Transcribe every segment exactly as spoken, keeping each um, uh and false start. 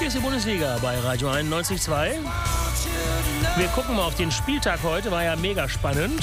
ist die Bundesliga bei Radio einundneunzig Komma zwei. Wir gucken mal auf den Spieltag heute, war ja mega spannend.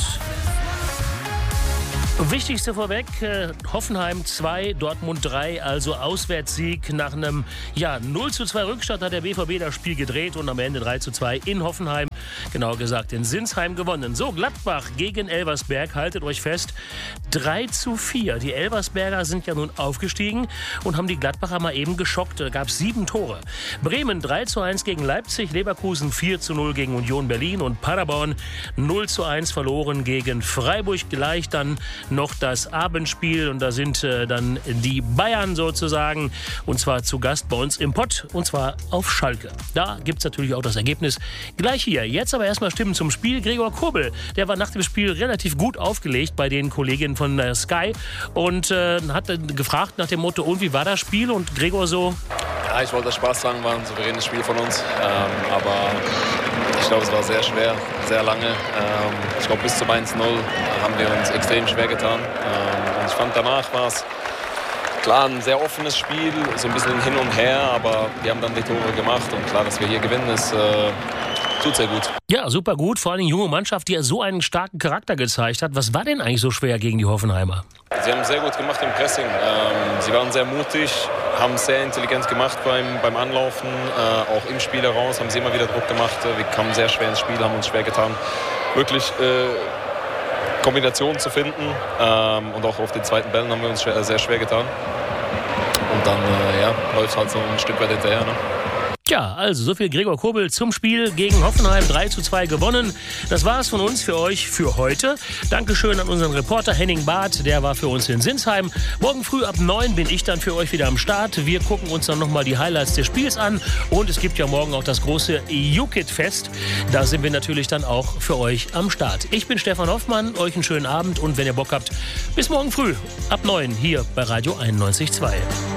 Wichtigste vorweg, äh, Hoffenheim zwei, Dortmund drei, also Auswärtssieg. Nach einem ja, null zu zwei Rückstand hat der B V B das Spiel gedreht und am Ende drei zu zwei in Hoffenheim, genauer gesagt in Sinsheim, gewonnen. So, Gladbach gegen Elversberg, haltet euch fest, drei zu vier. Die Elversberger sind ja nun aufgestiegen und haben die Gladbacher mal eben geschockt. Da gab es sieben Tore. Bremen drei zu eins gegen Leipzig, Leverkusen vier zu null gegen Union Berlin und Paderborn null zu eins verloren gegen Freiburg. Gleich dann noch das Abendspiel und da sind äh, dann die Bayern sozusagen und zwar zu Gast bei uns im Pott und zwar auf Schalke. Da gibt es natürlich auch das Ergebnis gleich hier. Jetzt aber erstmal Stimmen zum Spiel. Gregor Kobel, der war nach dem Spiel relativ gut aufgelegt bei den Kolleginnen von äh, Sky und äh, hat äh, gefragt nach dem Motto, und wie war das Spiel? Und Gregor so... Ja, ich wollte das Spaß sagen, war ein souveränes Spiel von uns, ähm, aber ich glaube, es war sehr schwer, sehr lange. Ähm, ich glaube, bis zum eins null haben wir uns extrem schwer getan. Ähm, und ich fand, danach war es klar ein sehr offenes Spiel, so ein bisschen hin und her, aber wir haben dann die Tore gemacht und klar, dass wir hier gewinnen, ist, äh, tut sehr gut. Ja, super gut, vor allem die junge Mannschaft, die ja so einen starken Charakter gezeigt hat. Was war denn eigentlich so schwer gegen die Hoffenheimer? Sie haben sehr gut gemacht im Pressing. Ähm, sie waren sehr mutig, haben es sehr intelligent gemacht beim, beim Anlaufen, äh, auch im Spiel heraus, haben sie immer wieder Druck gemacht. Wir kamen sehr schwer ins Spiel, haben uns schwer getan, wirklich äh, Kombinationen zu finden. Ähm, und auch auf den zweiten Bällen haben wir uns schwer, sehr schwer getan. Und dann äh, ja, läuft es halt so ein Stück weit hinterher. Ne? Ja, also so viel Gregor Kobel zum Spiel gegen Hoffenheim, drei zu zwei gewonnen. Das war es von uns für euch für heute. Dankeschön an unseren Reporter Henning Barth, der war für uns in Sinsheim. Morgen früh ab neun bin ich dann für euch wieder am Start. Wir gucken uns dann nochmal die Highlights des Spiels an und es gibt ja morgen auch das große U K I T-Fest. Da sind wir natürlich dann auch für euch am Start. Ich bin Stefan Hoffmann, euch einen schönen Abend und wenn ihr Bock habt, bis morgen früh ab neun hier bei Radio einundneunzig Komma zwei.